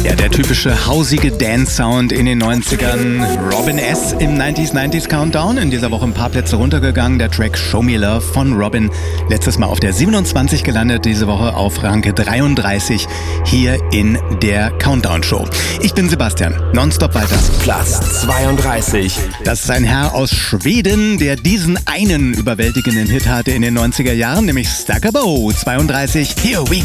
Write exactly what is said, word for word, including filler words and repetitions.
Ja, der typische hausige Dance-Sound in den neunzigern. Robin S. im neunziger neunziger Countdown. In dieser Woche ein paar Plätze runtergegangen. Der Track Show Me Love von Robin. Letztes Mal auf der siebenundzwanzig gelandet, diese Woche auf Ranke dreiunddreißig hier in der Countdown-Show. Ich bin Sebastian. Nonstop weiter. Platz zweiunddreißig. Das ist ein Herr aus Schweden, der diesen einen überwältigenden Hit hatte in den neunziger Jahren, nämlich Stackabo. zweiunddreißig. Here we